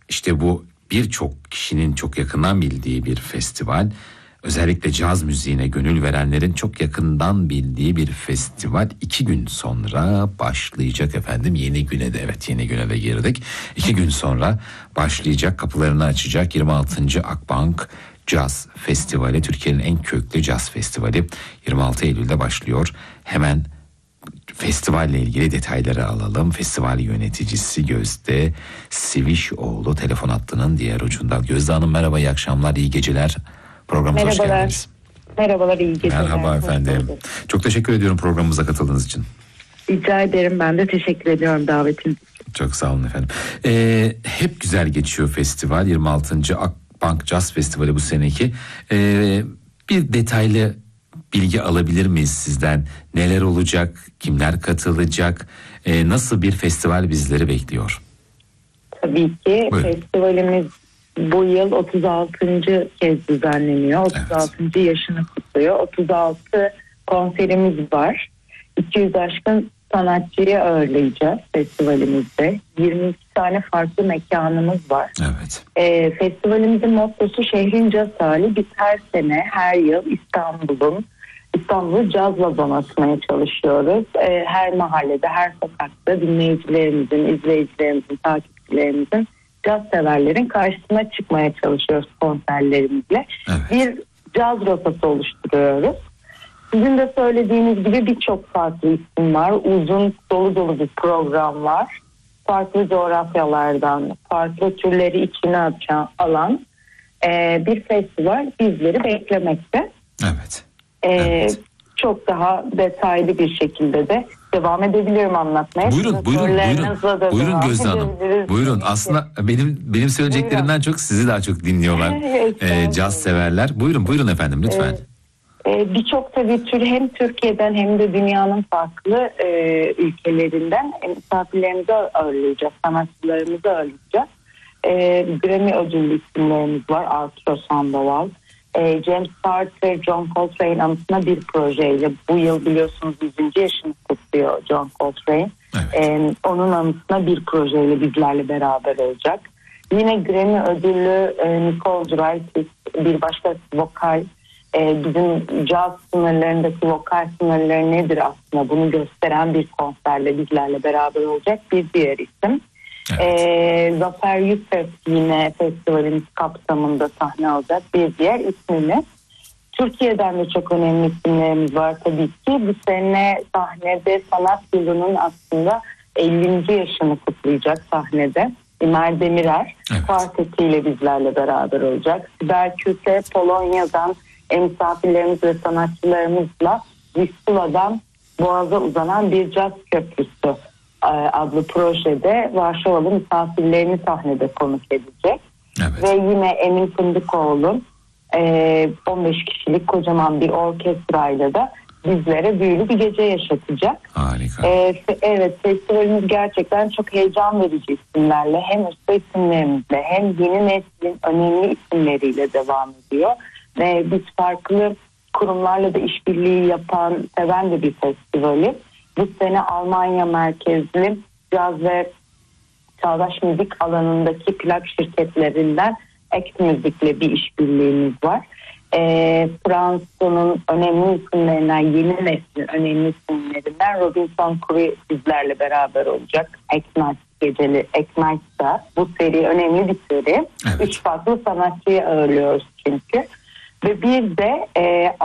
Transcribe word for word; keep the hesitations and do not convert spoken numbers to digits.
İşte bu birçok kişinin çok yakından bildiği bir festival. Özellikle caz müziğine gönül verenlerin çok yakından bildiği bir festival. İki gün sonra başlayacak efendim. Yeni güne de, evet, yeni güne de girdik. İki gün sonra başlayacak, kapılarını açacak yirmi altıncı Akbank Caz Festivali. Türkiye'nin en köklü caz festivali yirmi altı Eylül'de başlıyor. Hemen festivalle ilgili detayları alalım. Festival yöneticisi Gözde Sivişoğlu telefon hattının diğer ucunda. Gözde Hanım merhaba, iyi akşamlar, iyi geceler. Programımıza hoş geldiniz. Merhabalar, iyi geceler. Merhaba efendim. Çok teşekkür ediyorum programımıza katıldığınız için. Rica ederim, ben de teşekkür ediyorum davetiniz için. Çok sağ olun efendim. Ee, hep güzel geçiyor festival. yirmi altıncı Akbank Caz Festivali bu seneki. Ee, bir detaylı bilgi alabilir miyiz sizden? Neler olacak? Kimler katılacak? Ee, nasıl bir festival bizleri bekliyor? Tabii ki. Buyurun. Festivalimiz bu yıl otuz altıncı kez düzenleniyor. otuz altıncı Evet. yaşını kutluyor. otuz altı konserimiz var. iki yüz aşkın sanatçıyı ağırlayacağız festivalimizde. yirmi iki tane farklı mekanımız var. Evet. Ee, festivalimizin mottosu şehrin caz hali. Biz her sene, her yıl İstanbul'un İstanbul'u cazla donatmaya çalışıyoruz. Ee, her mahallede, her sokakta dinleyicilerimizin, izleyicilerimizin, takipçilerimizin, caz severlerin karşısına çıkmaya çalışıyoruz konserlerimizle. Evet. Bir caz rotası oluşturuyoruz. Sizin de söylediğiniz gibi birçok farklı isim var. Uzun, dolu dolu bir program var. Farklı coğrafyalardan, farklı türleri içine açan, alan e, bir festival bizleri beklemekte. Evet. E, evet. Çok daha detaylı bir şekilde de devam edebilirim anlatmaya. Buyurun, Sizin buyurun, buyurun. Buyurun Gözde Hanım. Buyurun. Aslında benim benim söyleyeceklerimden buyurun. Çok sizi daha çok dinliyorlar. e, caz severler. Buyurun, buyurun efendim lütfen. Evet. Birçok tabii tür hem Türkiye'den hem de dünyanın farklı e, ülkelerinden misafirlerimizi ağırlayacağız, sanatçılarımızı ağırlayacağız. E, Grammy ödüllü isimlerimiz var. Arturo Sandoval, e, James Hart ve John Coltrane anısına bir projeyle. Bu yıl biliyorsunuz yüzüncü yaşını kutluyor John Coltrane. Evet. E, onun anısına bir projeyle bizlerle beraber olacak. Yine Grammy ödüllü e, Nicole Dreyfus, bir başka vokal. Bizim caz sınırlarındaki vokal sınırları nedir aslında bunu gösteren bir konserle bizlerle beraber olacak bir diğer isim. Evet. E, Zafer Yusuf yine festivalimiz kapsamında sahne alacak bir diğer ismimiz. Türkiye'den de çok önemli isimlerimiz var tabii ki. Bu sene sahnede sanat yılının aslında ellinci yaşını kutlayacak sahnede. İmer Demirer evet. Kuartetiyle bizlerle beraber olacak. Sibel Küte Polonya'dan misafirlerimiz ve sanatçılarımızla Vistula'dan Boğaz'a uzanan bir caz köprüsü adlı projede Varşovalı misafirlerini sahnede konuk edecek. Evet. Ve yine Emin Fındıkoğlu on beş kişilik kocaman bir orkestrayla da bizlere büyülü bir gece yaşatacak. Harika. Evet, festivalimiz gerçekten çok heyecan verici isimlerle, hem usta isimlerimizle hem yeni neslin önemli isimleriyle devam ediyor. Ve biz farklı kurumlarla da işbirliği yapan, seven de bir festivali. Bu sene Almanya merkezli caz ve çağdaş müzik alanındaki plak şirketlerinden Act Music'le bir işbirliğimiz var. E, Fransa'nın önemli isimlerinden, yeni neslin önemli isimlerinden Robinson Crusoe bizlerle beraber olacak. Act Night geceli, Act Night'ta. Bu seri önemli bir seri. Evet. Üç farklı sanatçıyı ağırlıyoruz çünkü. Ve bir de e,